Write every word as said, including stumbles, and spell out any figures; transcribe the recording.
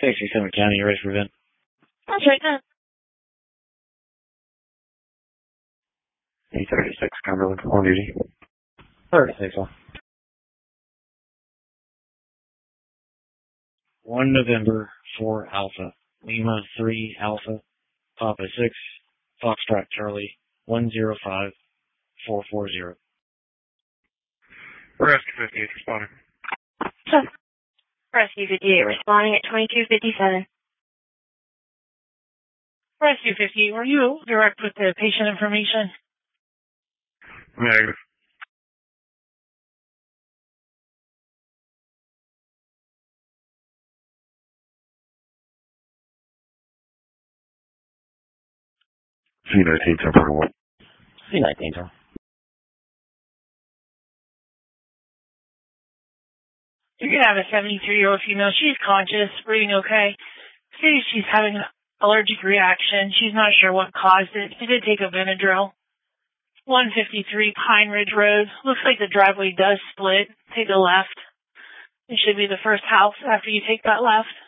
sixty-seven County, you're ready for event. That's right then. eight thirty-six, Cumberland, on duty. thirty-six, on. one November, four Alpha, Lima, three Alpha, Papa, six, Foxtrot, Charlie, one zero five, four four zero. Rescue fifty-eight, responding. Rescue fifty-eight, responding at twenty-two fifty-seven. Rescue fifty-eight, were you direct with the patient information? Negative. C nineteen, ten one. C nineteen, Tom. You can have a seventy-three-year-old female. She's conscious, breathing okay. See, she's having an allergic reaction. She's not sure what caused it. She did take a Benadryl. one fifty-three Pine Ridge Road. Looks like the driveway does split. Take a left. It should be the first house after you take that left.